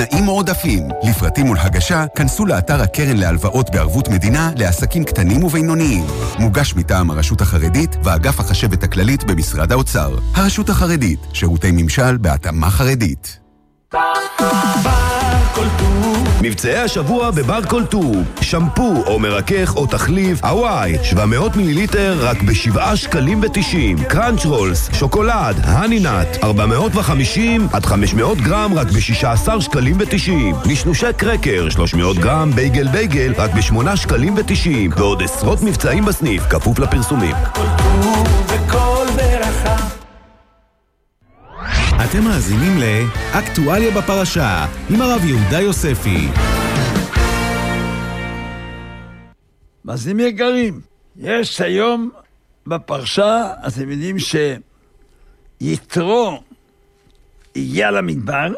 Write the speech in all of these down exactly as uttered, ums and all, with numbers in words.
תנאים מועדפים. לפרטים ולהגשה, כנסו לאתר הקרן להלוואות בערבות מדינה לעסקים קטנים ובינוניים. מוגש מטעם הרשות החרדית ואגף החשבת הכללית במשרד האוצר. הרשות החרדית, שירותי ממשל בהתאמה חרדית. מבצעי השבוע בבר כל טוב, שמפו או מרכך או תחליף הוואי, שבע מאות מיליליטר רק בשבעה שקלים ותשעים. קראנץ' רולס, שוקולד, הנינת, ארבע מאות וחמישים עד חמש מאות גרם רק בשישה עשר שקלים ותשעים. נשנושי קרקר, שלוש מאות גרם בייגל בייגל רק בשמונה שקלים ותשעים. ועוד עשרות מבצעים בסניף, כפוף לפרסומים. וכל ברכה. אתם מאזינים לאקטואליה בפרשה עם הרב יהודה יוספי. מאזינים יקרים, יש היום בפרשה, אתם יודעים שיתרו הגיע למדבר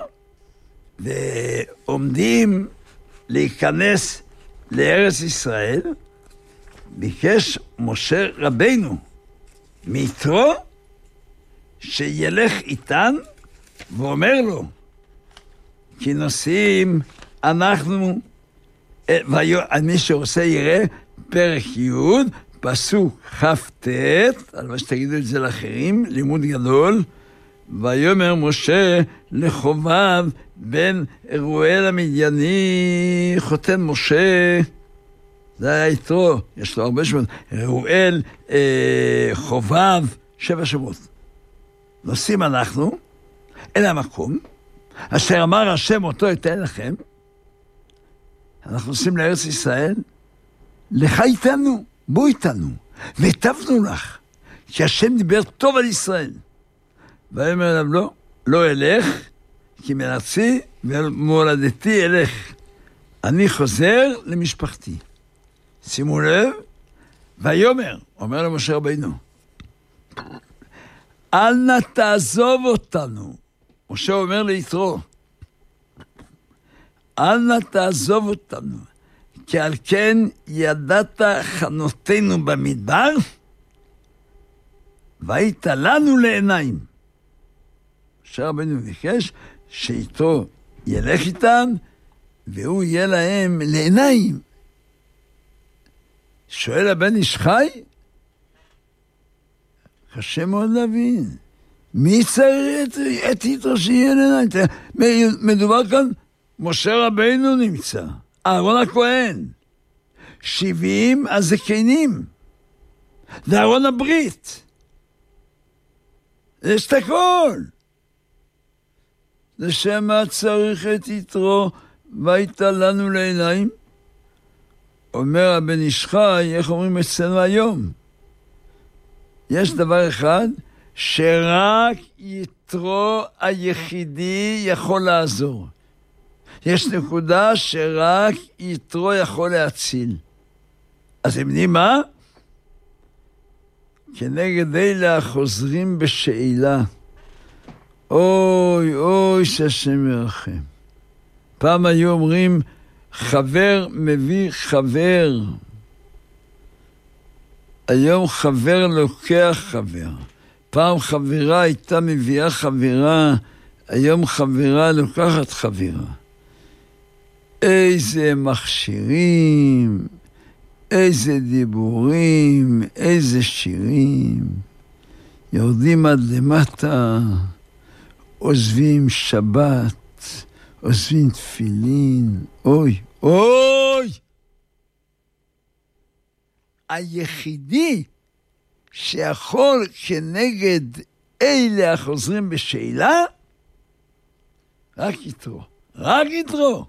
ועומדים להיכנס לארץ ישראל. ביקש משה רבינו מיתרו שילך איתן, ואומר לו, כי נוסעים אנחנו, מי שעושה יראה, פרק י' פסוק כ"ט, על מה שתגידו את זה לאחרים, לימוד גדול, ויאמר משה לחובב בן רואל המדייני, חותן משה, זה היה יתרו, יש לו הרבה שמות, רואל, אה, חובב, שבע שמות. נוסעים אנחנו אל המקום אשר אמר השם אותו אתן לכם. אנחנו נוסעים לארץ ישראל, לך איתנו, בוא איתנו, והטבנו לך, כי השם דיבר טוב על ישראל. ואומר אליו, לא, לא אלך, כי מארצי ומולדתי אלך. אני חוזר למשפחתי. שימו לב, ויאמר, אומר למשה רבינו, אל נא תעזוב אותנו. משה אומר ליתרו, אל נא תעזוב אותנו, כי על כן ידעת חנותנו במדבר, והיית לנו לעיניים. משה רבינו ביקש שיתרו ילך איתם, והוא יהיה להם לעיניים. שואל הבן איש חי, קשה מאוד להבין. מי צריך את, את יתרו שיהיה לעיניים? מדובר כאן, משה רבינו נמצא, אהרון הכהן, שבעים הזקנים, ואהרון הברית. יש את הכל. לשם מה צריך את יתרו, והיית לנו לעיניים? אומר הבן איש חי, איך אומרים אצלנו היום? יש דבר אחד שרק יתרו היחידי יכול לעזור. יש נקודה שרק יתרו יכול להציל. אז הם יודעים מה? כנגד אלה החוזרים בשאלה. אוי, אוי, שהשם ירחם. פעם היו אומרים, חבר מביא חבר. היום חבר לוקח חבר. פעם חברה הייתה מביאה חברה, היום חברה לוקחת חברה. איזה מכשירים, איזה דיבורים, איזה שירים. יורדים עד למטה, עוזבים שבת, עוזבים תפילין. אוי, אוי! היחידי שיכול כנגד אלה החוזרים בשאלה, רק יתרו, רק יתרו.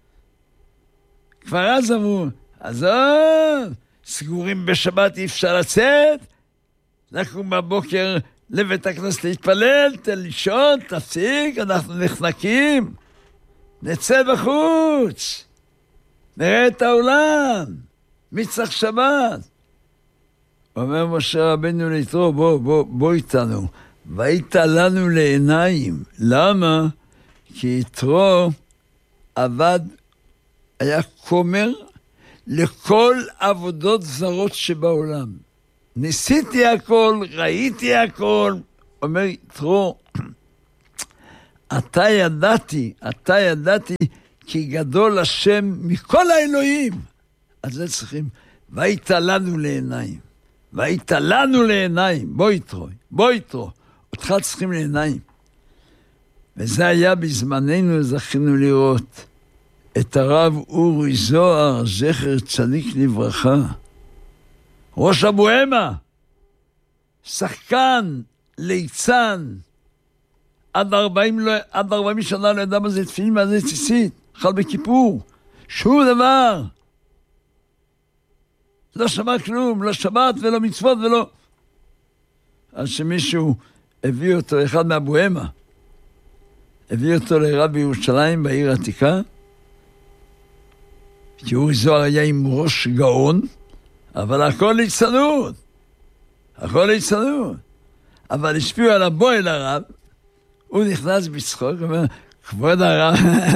כבר אז אמרו, עזוב, סגורים בשבת אי אפשר לצאת, לקום בבוקר לבית הכנסת להתפלל, תן לישון, תפסיק, אנחנו נחנקים, נצא בחוץ, נראה את העולם, מי צריך שבת? אומר משה רבינו ליתרו, בוא, בוא, בוא איתנו, והיית לנו לעיניים. למה? כי יתרו עבד, היה כומר לכל עבודות זרות שבעולם. ניסיתי הכל, ראיתי הכל. אומר יתרו, אתה ידעתי, אתה ידעתי, כי גדול השם מכל האלוהים. אז זה צריכים, והיית לנו לעיניים. והיית לנו לעיניים. בוא יתרוי, בוא יתרו. אותך צריכים לעיניים. וזה היה בזמננו, זכינו לראות את הרב אורי זוהר, זכר צדיק לברכה. ראש הבוהמה, שחקן, ליצן, עד ארבעים, עד ארבעים שנה לא ידע מה זה תפילין, מה זה ציצית, חל בכיפור, שום דבר. לא שמע כלום, לא שבת ולא מצוות ולא... אז שמישהו הביא אותו, אחד מהבוהמה, הביא אותו לרב בירושלים, בעיר העתיקה, כי אורי זוהר היה עם ראש גאון, אבל הכל ליצנות, הכל ליצנות. אבל השפיעו על הבוא אל הרב, הוא נכנס בצחוק, אומר, כבוד הרב,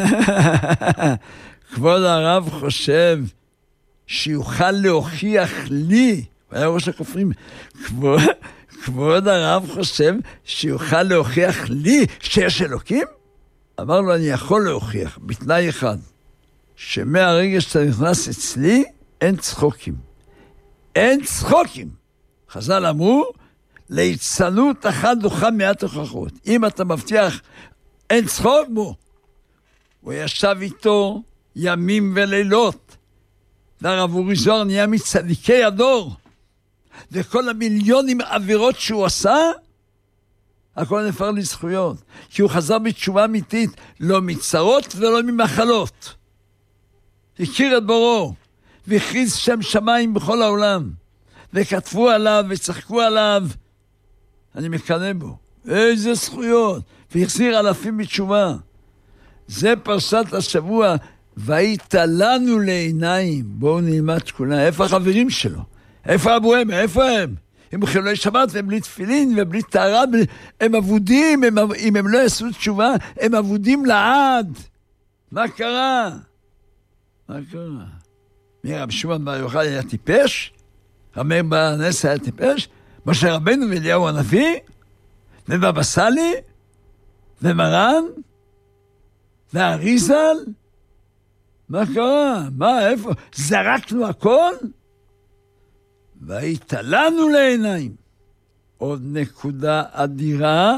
כבוד הרב חושב שיוכל להוכיח לי, הוא היה ראש הכופרים, כבוד, כבוד הרב חושב שיוכל להוכיח לי שיש אלוקים? אמר לו, אני יכול להוכיח, בתנאי אחד, שמהרגע שאתה נכנס אצלי, אין צחוקים. אין צחוקים. חז"ל אמרו, ליצנות אחת דוחה מעט הוכחות. אם אתה מבטיח, אין צחוק בו. הוא ישב איתו ימים ולילות. והרב אורי זוהר נהיה מצדיקי הדור. וכל המיליונים עבירות שהוא עשה, הכל נפר לזכויות. כי הוא חזר בתשובה אמיתית, לא מצרות ולא ממחלות. הכיר את בורו, והכריז שם שמיים בכל העולם. וכתבו עליו וצחקו עליו. אני מקנא בו. איזה זכויות. והחזיר אלפים בתשובה. זה פרשת השבוע. והיית לנו לעיניים. בואו נלמד כולה. איפה החברים שלו? איפה הבוהמה? איפה הם? הם חילולי שבת והם בלי תפילין ובלי טהרה. הם עבודים. הם, אם הם לא יעשו תשובה, הם עבודים לעד. מה קרה? מה קרה? מי רב שמעון בר יוחאי היה טיפש? רבי בר הנס היה טיפש? משה רבנו ואליהו הנביא? ובבא סאלי? ומרן? והאריזל? מה קרה? מה, איפה? זרקנו הכל? והיית לנו לעיניים. עוד נקודה אדירה.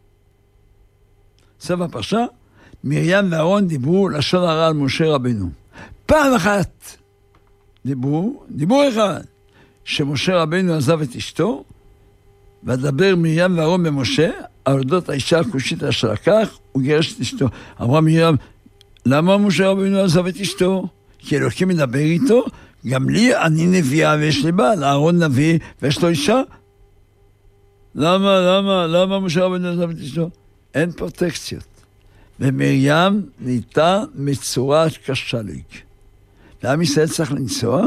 סוף הפרשה, מרים ואהרון דיברו לשון הרע על משה רבנו. פעם אחת דיברו, דיבור אחד, שמשה רבנו עזב את אשתו, ודבר מרים ואהרון במשה, על אודות האישה הכושית אשר לקח, הוא גירש את אשתו. אמרה מרים, למה משה רבנו עזב את אשתו? כי אלוקים מדבר איתו, גם לי אני נביאה ויש לי בעל, אהרון נביא ויש לו אישה. למה, למה, למה משה רבנו עזב את אשתו? אין פרוטקציות. ומרים נהייתה מצורעת כשליג. ועם ישראל צריך לנסוע,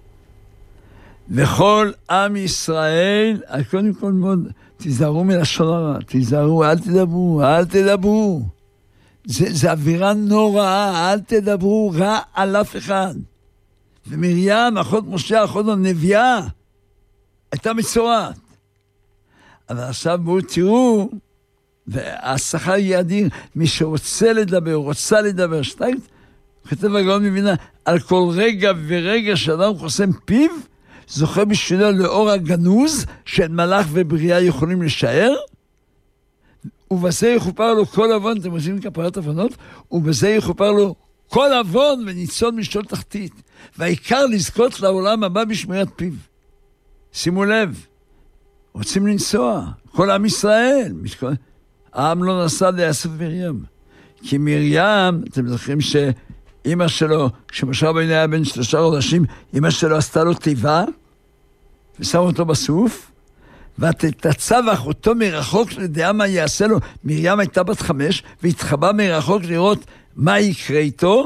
וכל עם ישראל, קודם כל מאוד, תיזהרו מלשון הרע, תיזהרו, אל תדברו, אל תדברו. זה, זה אווירה נוראה, אל תדברו רע על אף אחד. ומרים, אחות משה, אחות הנביאה, הייתה מצורעת. אבל עכשיו בואו תראו, והשכר יהיה אדיר, מי שרוצה לדבר, רוצה לדבר, שתיים, כתב הגאון מבינה, על כל רגע ורגע שאדם חוסם פיו, זוכה בשבילו לאור הגנוז, של מלאך ובריאה יכולים לשער, ובזה יכופר לו כל אבון, אתם עושים כפרת אבונות, ובזה יכופר לו כל אבון וניצול משול תחתית, והעיקר לזכות לעולם הבא בשמירת פיו. שימו לב, רוצים לנסוע, כל עם ישראל, העם לא נסע ליאסף מרים, כי מרים, אתם זוכרים שאמא שלו, כשמשה רבנו היה בן שלושה חודשים, אמא שלו עשתה לו תיבה, ושם אותו בסוף, ותצב אחותו מרחוק לדעה מה יעשה לו. מרים הייתה בת חמש, והתחבא מרחוק לראות מה יקרה איתו.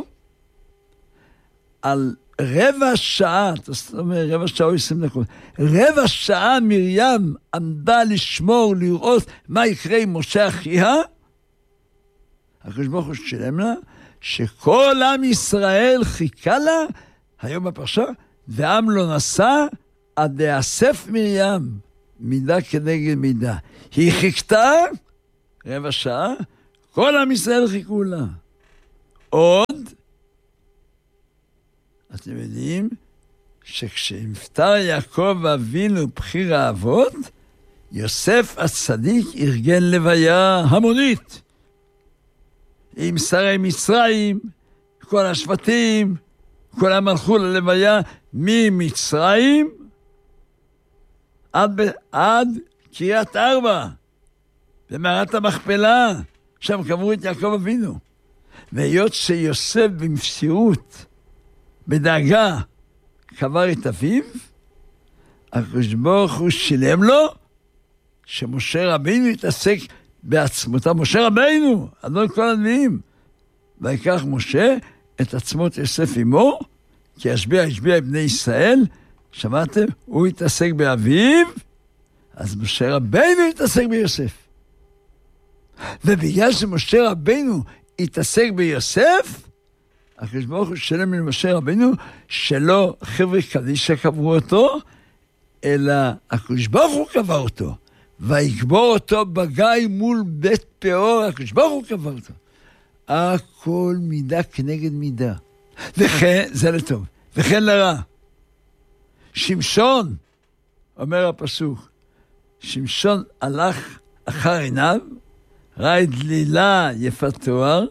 על רבע שעה, זאת אומרת, רבע שעה או עשרים דקות, רבע שעה מרים עמדה לשמור, לראות מה יקרה עם משה אחיה. הקדוש ברוך הוא שילם לה, שכל עם ישראל חיכה לה, היום בפרשה, ועם לא נסע, עד יאסף מרים, מידה כנגד מידה. היא חיכתה רבע שעה, כל עם ישראל חיכו לה. עוד, אתם יודעים, שכשנפטר יעקב אבינו בחיר האבות, יוסף הצדיק ארגן לוויה המונית. עם שרי מצרים, כל השבטים, כולם הלכו ללוויה ממצרים עד, עד קריית ארבע, במערת המכפלה, שם קברו את יעקב אבינו. והיות שיוסף במסירות, בדאגה, קבר את אביו, הקדוש ברוך הוא שילם לו, שמשה רבינו יתעסק בעצמותיו. משה רבינו, אדון כל הנביאים. ויקח משה את עצמות יוסף עמו, כי ישביע ישביע בני ישראל, שמעתם? הוא יתעסק באביו, אז משה רבינו יתעסק ביוסף. ובגלל שמשה רבינו יתעסק ביוסף, הקדוש ברוך הוא שלם למשה רבינו, שלא חבר'ה קדישא קברו אותו, אלא הקדוש ברוך הוא קבר אותו, ויקבור אותו בגיא מול בית פאור, הקדוש ברוך הוא קבר אותו. הכל מידה כנגד מידה. וכן, זה לטוב, וכן לרע. שמשון, אומר הפסוק, שמשון הלך אחר עיניו, ראה דלילה יפת תואר,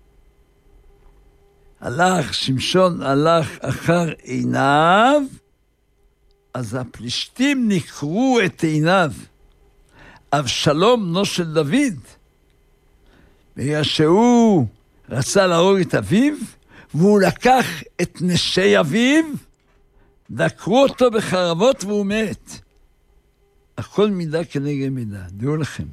הלך, שמשון הלך אחר עיניו, אז הפלישתים נקרו את עיניו. אבשלום בנו של דוד, בגלל שהוא רצה להרוג את אביו, והוא לקח את נשי אביו, דקרו אותו בחרבות והוא מת. הכל מידה כנגד מידה. דעו לכם,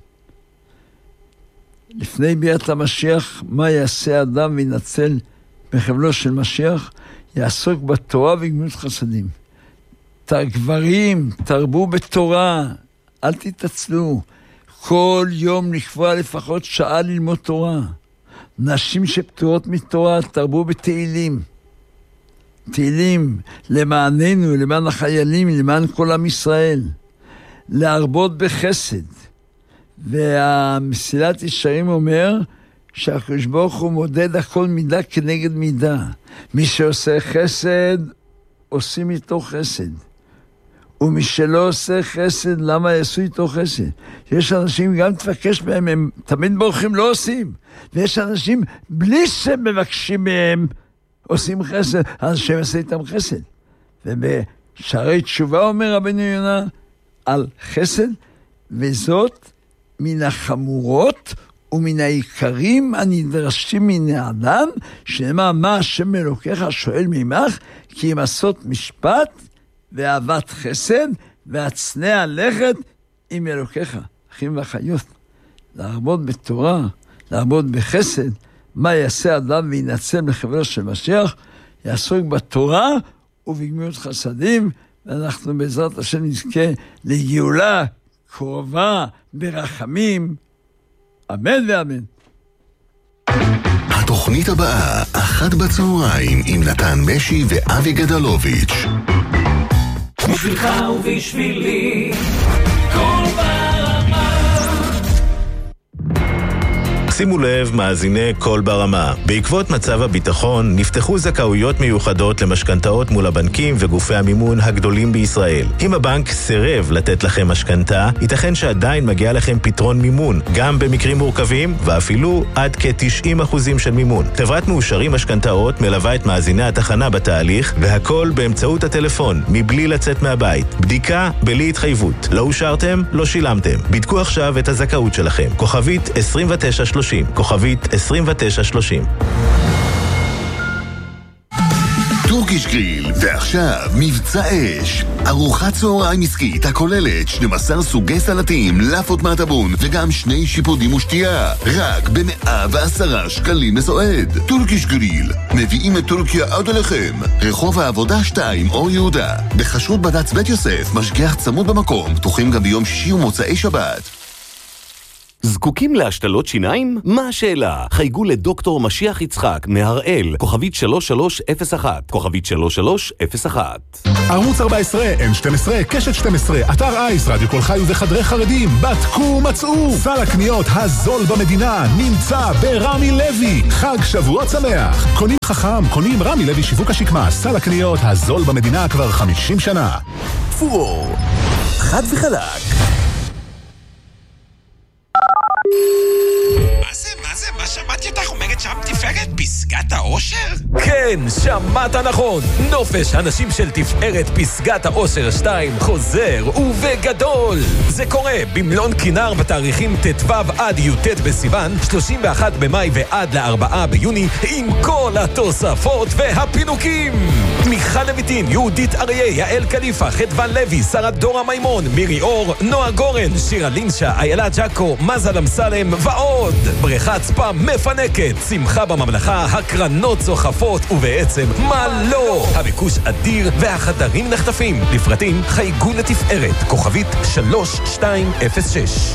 לפני ביאת המשיח, מה יעשה אדם וינצל בחבלו של משיח? יעסוק בתורה וגמילות חסדים. גברים, תרבו בתורה, אל תתעצלו. כל יום לקבוע לפחות שעה ללמוד תורה. נשים שפטורות מתורה, תרבו בתהילים. תהילים למעננו, למען החיילים, למען כל עם ישראל. להרבות בחסד. והמסילת ישרים אומר שהקדוש ברוך הוא מודד הכל מידה כנגד מידה. מי שעושה חסד, עושים איתו חסד. ומי שלא עושה חסד, למה יעשו איתו חסד? יש אנשים, גם תבקש מהם, הם תמיד בורחים, לא עושים. ויש אנשים, בלי שמבקשים מהם, עושים חסד, אז שהם עושה איתם חסד. ובשערי תשובה אומר רבנו יונה, על חסד, וזאת מן החמורות ומן העיקרים הנדרשים מן האדם, שנאמר, מה השם אלוקיך שואל ממך? כי אם עשות משפט ואהבת חסד והצנע לכת עם אלוקיך. אחים ואחיות, להרבות בתורה, להרבות בחסד, מה יעשה אדם וינצל לחברו של משיח? יעסוק בתורה ובגמילות חסדים, ואנחנו בעזרת השם נזכה לגאולה קרובה ברחמים. אמן ואמן. התוכנית הבאה, אחת בצהריים, עם נתן משי ואבי גדלוביץ'. בשבילך ובשבילי, כל ברמה. שימו לב, מאזיני כל ברמה. בעקבות מצב הביטחון נפתחו זכאויות מיוחדות למשכנתאות מול הבנקים וגופי המימון הגדולים בישראל. אם הבנק סירב לתת לכם משכנתה, ייתכן שעדיין מגיע לכם פתרון מימון, גם במקרים מורכבים ואפילו עד כ-תשעים אחוזים של מימון. חברת מאושרים משכנתאות מלווה את מאזיני התחנה בתהליך, והכל באמצעות הטלפון, מבלי לצאת מהבית. בדיקה בלי התחייבות. לא אושרתם? לא שילמתם. בדקו עכשיו את הזכאות שלכם. כוכבית עשרים ותשע שלושים. כוכבית עשרים ותשע שלושים. טורקיש גריל, ועכשיו מבצע אש. ארוחת צהריים עסקית הכוללת שנים עשר סוגי סלטים, לאפות מהטבון וגם שני שיפודים ושתייה. רק ב-מאה ועשרה שקלים לסועד. טורקיש גריל, מביאים את טורקיה עד אליכם. רחוב העבודה שתיים, אור יהודה. בחשרות בד"ץ בית יוסף, משגיח צמוד במקום, פתוחים גם ביום שישי ומוצאי שבת. זקוקים להשתלות שיניים? מה השאלה? חייגו לדוקטור משיח יצחק מהראל, כוכבית שלוש שלוש אפס אחת, כוכבית שלוש שלוש אפס אחת. ערוץ ארבע עשרה, אם שתים עשרה, קשת שתים עשרה, אתר אייס, רדיו כל חי ובחדרי חרדים, בדקו מצאו. סל הקניות הזול במדינה נמצא ברמי לוי. חג שבועות שמח. קונים חכם, קונים רמי לוי שיווק השקמה. סל הקניות הזול במדינה כבר חמישים שנה. פור, חד וחלק. מה זה? מה זה? מה שמעתי אותך אומרת שם תפארת פסגת האושר? כן, שמעת נכון. נופש הנשים של תפארת פסגת האושר שתיים חוזר ובגדול. זה קורה במלון כינר בתאריכים ט"ו עד י"ט בסיוון, שלושים ואחד במאי ועד לארבעה ביוני, עם כל התוספות והפינוקים. מיכל לויטין, יהודית אריה, יעל קליפה, חדוון לוי, שרה דורה מימון, מירי אור, נועה גורן, שירה לינשה, איילה ג'קו, מזל אמסלם ועוד. בריכת ספא מפנקת, שמחה בממלכה, הקרנות צוחפות, ובעצם מה לא? הביקוש אדיר והחדרים נחטפים. לפרטים חייגו לתפארת, כוכבית שלוש שתיים אפס שש.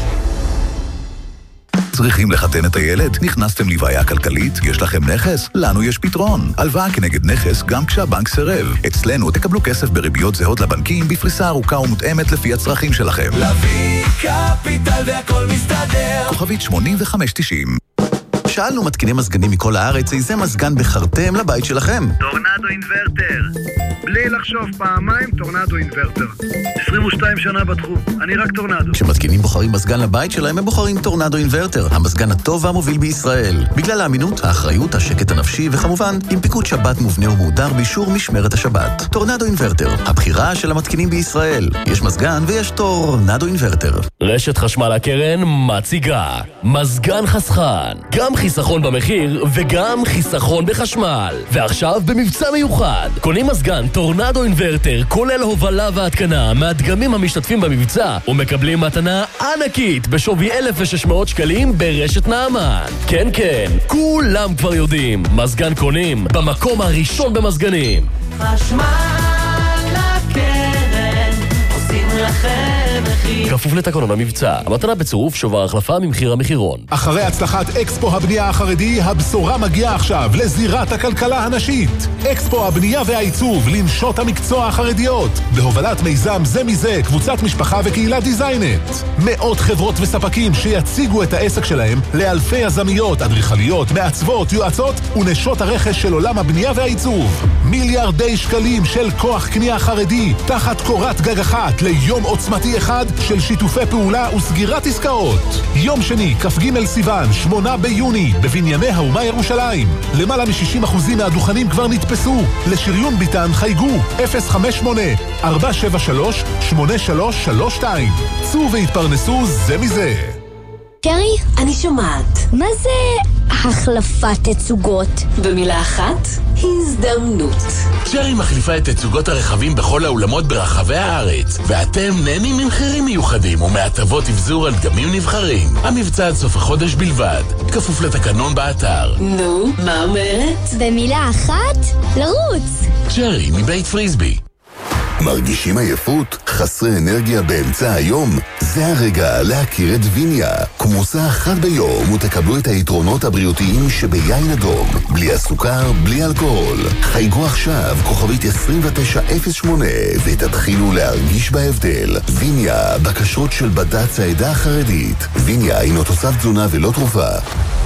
צריכים לחתן את הילד? נכנסתם לבעיה כלכלית? יש לכם נכס? לנו יש פתרון. הלוואה כנגד נכס גם כשהבנק סירב. אצלנו תקבלו כסף בריביות זהות לבנקים בפריסה ארוכה ומותאמת לפי הצרכים שלכם. לוי קפיטל והכל מסתדר. כוכבית שמונים וחמש תשעים. שאלנו מתקיני מזגנים מכל הארץ איזה מזגן בחרתם לבית שלכם. טורנדו אינברטר. בלי לחשוב פעמיים, טורנדו אינברטר. עשרים ושתיים שנה בתחום, אני רק טורנדו. כשמתקינים בוחרים מזגן לבית שלהם, הם בוחרים טורנדו אינברטר, המזגן הטוב והמוביל בישראל. בגלל האמינות, האחריות, השקט הנפשי, וכמובן, עם פיקוד שבת מובנה ומהודר באישור משמרת השבת. טורנדו אינברטר, הבחירה של המתקינים בישראל. יש מזגן ויש טורנדו אינברטר. רשת חשמל הקרן מציגה מזגן חסכן, גם חיסכון במחיר וגם חיסכון בחשמל. ועכשיו במבצע מיוחד, קונים מזגן טורנדו אינברטר כולל הובלה והתקנה מהדגמים המשתתפים במבצע ומקבלים מתנה ענקית בשווי אלף ושש מאות שקלים ברשת נעמן. כן כן, כולם כבר יודעים, מזגן קונים במקום הראשון במזגנים. חשמל הקרן עושים לכם מחיר. כפוף לתקנון המבצע, המתנה בצירוף שובר החלפה ממחיר המחירון. אחרי הצלחת אקספו הבנייה החרדי, הבשורה מגיעה עכשיו לזירת הכלכלה הנשית. אקספו הבנייה והעיצוב לנשות המקצוע החרדיות, בהובלת מיזם זה מזה, קבוצת משפחה וקהילה דיזיינט. מאות חברות וספקים שיציגו את העסק שלהם לאלפי יזמיות, אדריכליות, מעצבות, יועצות ונשות הרכש של עולם הבנייה והעיצוב. מיליארדי שקלים של כוח קנייה חרדי, תחת קורת גג אחת ליום עוצמתי אחד של שיתופי פעולה וסגירת עסקאות. יום שני, כ"ג סיוון, שמונה ביוני, בבנייני האומה ירושלים. למעלה מ-שישים אחוז מהדוכנים כבר נתפסו. לשריון ביטן חייגו אפס חמש שמונה ארבע שבע שלוש שמונה שלוש שלוש שתיים. צאו והתפרנסו זה מזה. שרי, אני שומעת. מה זה החלפת תצוגות? במילה אחת, הזדמנות. שרי מחליפה את תצוגות הרכבים בכל האולמות ברחבי הארץ, ואתם נהנים ממחירים מיוחדים ומהטבות אבזור על דגמים נבחרים. המבצע עד סוף החודש בלבד, כפוף לתקנון באתר. נו, מה אומרת? במילה אחת, לרוץ. שרי מבית פריסבי. מרגישים עייפות? חסרי אנרגיה באמצע היום? זה הרגע להכיר את ויניה. כמוסה אחת ביום ותקבלו את היתרונות הבריאותיים שביין אדום. בלי הסוכר, בלי אלכוהול. חייגו עכשיו, כוכבית עשרים ותשע אפס שמונה, ותתחילו להרגיש בהבדל. ויניה, בכשרות של בד"ץ העדה החרדית. ויניה הינו תוסף תזונה ולא תרופה.